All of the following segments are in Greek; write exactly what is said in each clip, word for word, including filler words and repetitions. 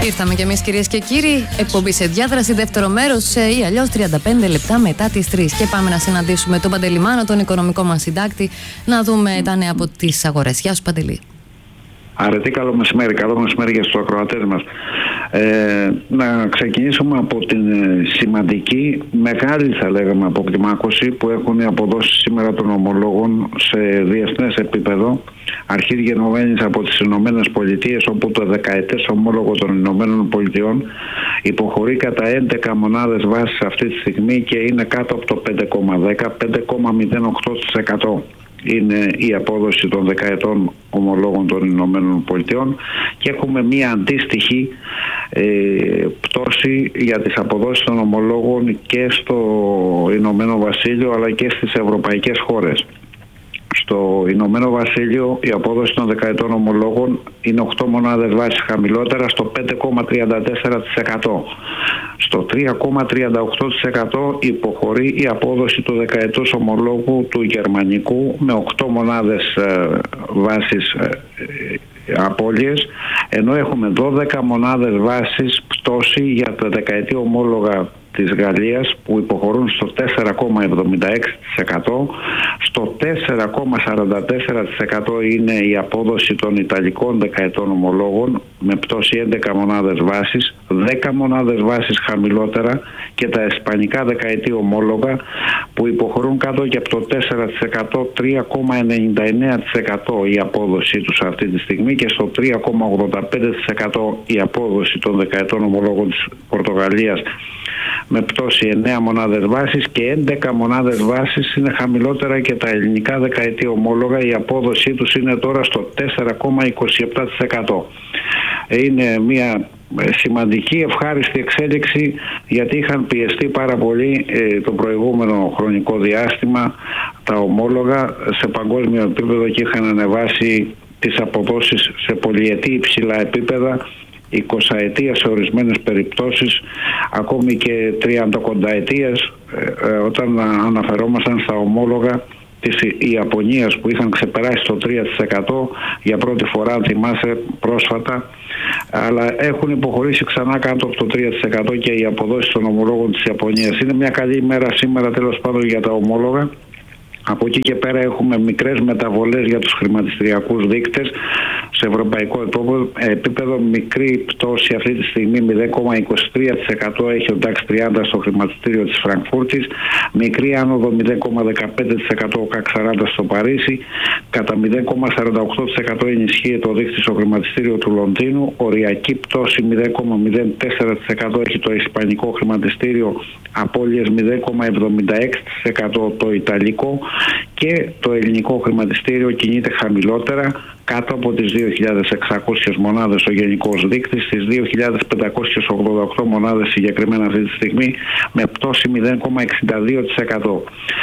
Ήρθαμε κι εμείς, κυρίες και κύριοι. Εκπομπή σε διάδραση, δεύτερο μέρος ή αλλιώς τριάντα πέντε λεπτά μετά τις τρεις. Και πάμε να συναντήσουμε τον Παντελή Μάνο, τον οικονομικό μας συντάκτη, να δούμε τα νέα από τις αγορές. Γεια σου, Παντελή. Αρετή, καλό μεσημέρι. Καλό μεσημέρι για τους ακροατές μας. Ε, να ξεκινήσουμε από την σημαντική, μεγάλη θα λέγαμε αποκλιμάκωση που έχουν οι αποδόσεις σήμερα των ομολόγων σε διεθνές επίπεδο, αρχής γενομένης από τις Ηνωμένες Πολιτείες, όπου το δεκαετές ομόλογο των Ηνωμένων Πολιτειών υποχωρεί κατά έντεκα μονάδες βάσης αυτή τη στιγμή και είναι κάτω από το πέντε κόμμα δέκα, πέντε κόμμα μηδέν οκτώ τοις εκατό. Είναι η απόδοση των δεκαετών ομολόγων των Ηνωμένων Πολιτειών και έχουμε μία αντίστοιχη ε, πτώση για τις αποδόσεις των ομολόγων και στο Ηνωμένο Βασίλειο αλλά και στις ευρωπαϊκές χώρες. Στο Ηνωμένο Βασίλειο η απόδοση των δεκαετών ομολόγων είναι οκτώ μονάδες βάσης χαμηλότερα, στο πέντε κόμμα τριάντα τέσσερα τοις εκατό. Στο τρία κόμμα τριάντα οκτώ τοις εκατό υποχωρεί η απόδοση του δεκαετούς ομολόγου του γερμανικού με οκτώ μονάδες ε, βάσης ε, ε, απώλειες, ενώ έχουμε δώδεκα μονάδες βάσης πτώση για τα δεκαετή ομόλογα της Γαλλίας που υποχωρούν στο τέσσερα κόμμα εβδομήντα έξι τοις εκατό. Στο τέσσερα κόμμα σαράντα τέσσερα τοις εκατό είναι η απόδοση των Ιταλικών δεκαετών ομολόγων με πτώση έντεκα μονάδες βάσης, δέκα μονάδες βάσης χαμηλότερα, και τα Ισπανικά δεκαετή ομόλογα που υποχωρούν κάτω και από το τέσσερα τοις εκατό, τρία κόμμα ενενήντα εννέα τοις εκατό η απόδοσή τους αυτή τη στιγμή, και στο τρία κόμμα ογδόντα πέντε τοις εκατό η απόδοση των δεκαετών ομολόγων της Πορτογαλίας με πτώση εννέα μονάδες βάσης, και έντεκα μονάδες βάσης είναι χαμηλότερα και τα ελληνικά δεκαετή ομόλογα. Η απόδοσή τους είναι τώρα στο τέσσερα κόμμα είκοσι επτά τοις εκατό. Είναι μια σημαντική, ευχάριστη εξέλιξη, γιατί είχαν πιεστεί πάρα πολύ ε, το προηγούμενο χρονικό διάστημα τα ομόλογα σε παγκόσμιο επίπεδο και είχαν ανεβάσει τις αποδόσεις σε πολυετή υψηλά επίπεδα, εικοσαετία σε ορισμένες περιπτώσεις, ακόμη και τριαντακονταετίας, ε, όταν αναφερόμασταν στα ομόλογα της Ιαπωνίας που είχαν ξεπεράσει το τρία τοις εκατό για πρώτη φορά, αν θυμάσαι, πρόσφατα, αλλά έχουν υποχωρήσει ξανά κάτω από το τρία τοις εκατό και οι αποδόσεις των ομολόγων της Ιαπωνίας. Είναι μια καλή ημέρα σήμερα, τέλος πάντων, για τα ομόλογα. Από εκεί και πέρα έχουμε μικρές μεταβολές για τους χρηματιστηριακούς δείκτες. Σε ευρωπαϊκό επίπεδο μικρή πτώση αυτή τη στιγμή, μηδέν κόμμα είκοσι τρία τοις εκατό έχει ο νταξ τριάντα στο χρηματιστήριο της Φραγκφούρτης, μικρή άνοδο μηδέν κόμμα δεκαπέντε τοις εκατό ο κακ σαράντα στο Παρίσι, κατά μηδέν κόμμα σαράντα οκτώ τοις εκατό ενισχύεται ο δείκτης στο χρηματιστήριο του Λονδίνου, οριακή πτώση μηδέν κόμμα μηδέν τέσσερα τοις εκατό έχει το ισπανικό χρηματιστήριο, απώλειες μηδέν κόμμα εβδομήντα έξι τοις εκατό το ιταλικό, και το ελληνικό χρηματιστήριο κινείται χαμηλότερα, κάτω από τις δύο χιλιάδες εξακόσιες μονάδες ο γενικός δείκτης, στις δύο χιλιάδες πεντακόσιες ογδόντα οκτώ μονάδες συγκεκριμένα αυτή τη στιγμή, με πτώση μηδέν κόμμα εξήντα δύο τοις εκατό.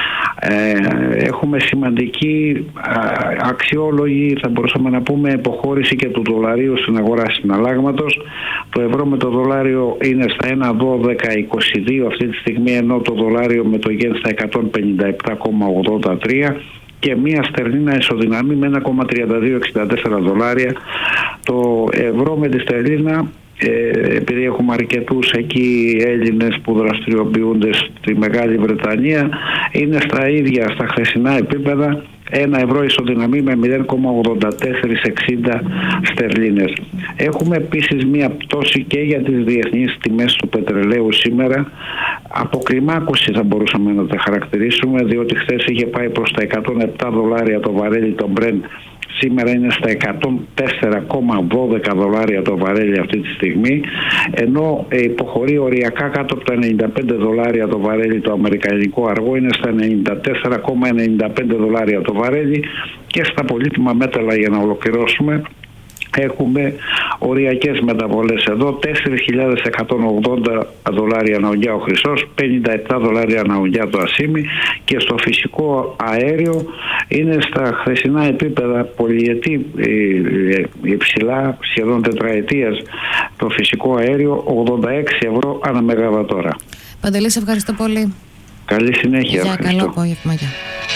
Ε, έχουμε σημαντική, αξιόλογη, θα μπορούσαμε να πούμε, υποχώρηση και του δολαρίου στην αγορά συναλλάγματος. Το ευρώ με το δολάριο είναι στα ένα δώδεκα είκοσι δύο αυτή τη στιγμή, ενώ το δολάριο με το γεν στα εκατόν πενήντα επτά κόμμα ογδόντα τρία, και μία στερλίνα ισοδυναμεί με ένα κόμμα τριάντα δύο εξήντα τέσσερα δολάρια. Το ευρώ με τη στερλίνα, ε, επειδή έχουμε αρκετούς εκεί Έλληνες που δραστηριοποιούνται στη Μεγάλη Βρετανία, είναι στα ίδια, στα χθεσινά επίπεδα. Ένα ευρώ ισοδυναμεί με μηδέν κόμμα ογδόντα τέσσερα εξήντα στερλίνες. Έχουμε επίσης μία πτώση και για τις διεθνείς τιμές του πετρελαίου σήμερα. Αποκλιμάκωση θα μπορούσαμε να τα χαρακτηρίσουμε, διότι χθες είχε πάει προς τα εκατόν επτά δολάρια το βαρέλι το Brent. Σήμερα είναι στα εκατόν τέσσερα κόμμα δώδεκα δολάρια το βαρέλι αυτή τη στιγμή, ενώ υποχωρεί οριακά κάτω από τα ενενήντα πέντε δολάρια το βαρέλι το αμερικανικό αργό, είναι στα ενενήντα τέσσερα κόμμα ενενήντα πέντε δολάρια το βαρέλι. Και στα πολύτιμα μέταλλα, για να ολοκληρώσουμε, έχουμε οριακές μεταβολές εδώ, τέσσερις χιλιάδες εκατόν ογδόντα δολάρια αναουγιά ο χρυσός, πενήντα επτά δολάρια αναουγιά το ασίμι, και στο φυσικό αέριο είναι στα χθεσινά επίπεδα πολυετή υψηλά, σχεδόν τετραετίας, το φυσικό αέριο ογδόντα έξι ευρώ ανά μεγαβατόρα. Παντελή, σε ευχαριστώ πολύ. Καλή συνέχεια. Για καλό απόγευμα.